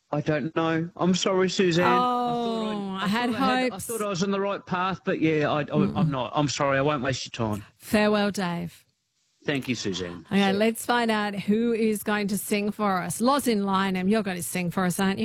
I don't know. I'm sorry, Suzanne. I had hopes. I thought I was on the right path, but yeah, I'm not. I'm sorry. I won't waste your time. Farewell, Dave. Thank you, Suzanne. Okay, let's find out who is going to sing for us. Loz in Lyneham, you're going to sing for us, aren't you?